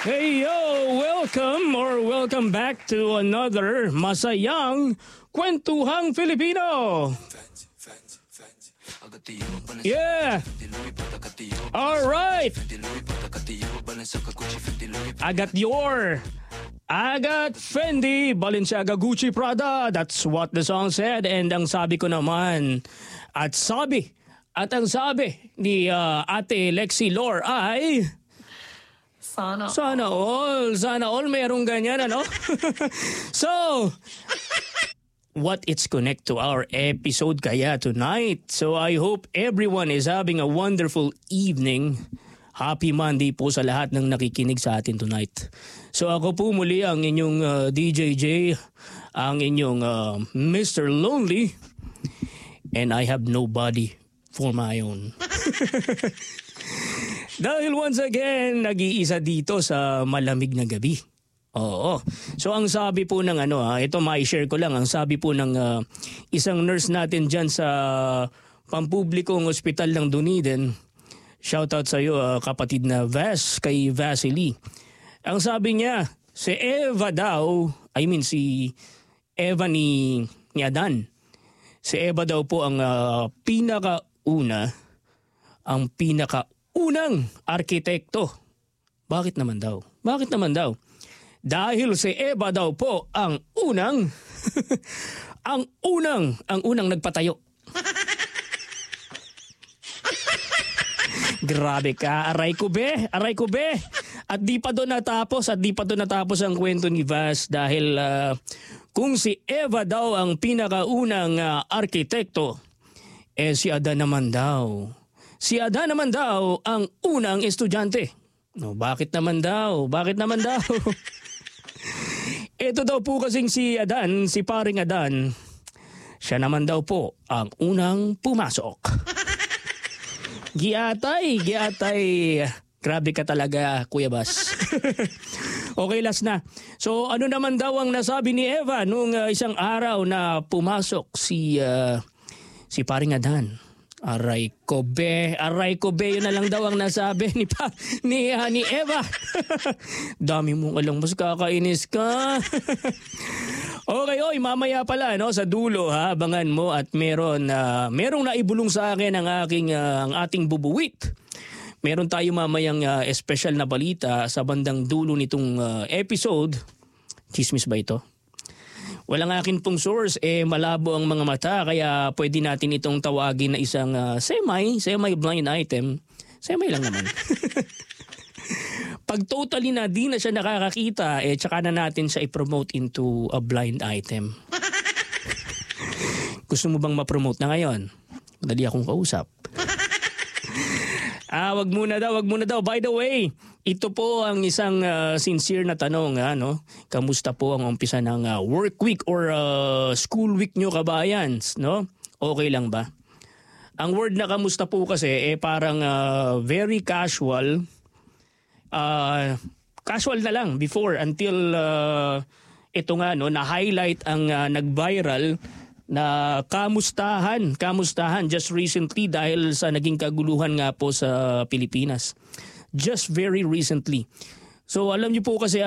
Hey yo, welcome back to another masayang kwentuhang Filipino. Yeah. All right. I got Fendi, Balenciaga, Gucci, Prada. That's what the song said. And ang sabi ko naman, ang sabi ni Ate Lexi Lore ay... Sana all merong ganyan, ano? So, what it's connect to our episode kaya tonight. So, I hope everyone is having a wonderful evening. Happy Monday po sa lahat ng nakikinig sa atin tonight. So, ako po muli ang inyong DJ J, ang inyong Mr. Lonely, and I have nobody for my own. Dahil once again, nag-iisa dito sa malamig na gabi. Oo. So ang sabi po ng ito mai-share ko lang. Ang sabi po ng isang nurse natin dyan sa pampublikong ospital ng Dunedin. Shoutout sa iyo kapatid na kay Vasily. Ang sabi niya, si Eva ni Adan. Si Eva daw po ang unang arkitekto. Bakit naman daw? Dahil si Eva daw po ang unang nagpatayo. Grabe ka, aray ko be. At di pa doon natapos ang kwento ni Vas dahil kung si Eva daw ang pinakaunang arkitekto, si Adan naman daw ang unang estudyante. No, bakit naman daw? Ito daw po kasing si paring Adan, siya naman daw po ang unang pumasok. Giatay. Grabe ka talaga, Kuya Bas. Okay, last na. So, ano naman daw ang nasabi ni Eva nung isang araw na pumasok si paring Adan? Aray ko be, yun na lang daw ang nasabi ni Eva. Dami mong alam, mas kakainis ka. Okay, mamaya pala sa dulo abangan mo at merong naibulong sa akin ang ating bubuwit. Meron tayo mamayang special na balita sa bandang dulo nitong episode. Chismis ba ito? Walang akin pong source, malabo ang mga mata, kaya pwede natin itong tawagin na isang semi-blind item. Semi lang naman. Pag totally na di na siya nakakakita, tsaka na natin siya i-promote into a blind item. Gusto mo bang ma-promote na ngayon? Madali akong kausap. Wag muna daw. By the way, ito po ang isang sincere na tanong, Kamusta po ang umpisa ng work week or school week nyo, kabayans, no? Okay lang ba? Ang word na kamusta po kasi parang very casual. Casual na lang before until ito nga na-highlight ang nag-viral na kamustahan just recently dahil sa naging kaguluhan nga po sa Pilipinas. Just very recently. So alam niyo po kasi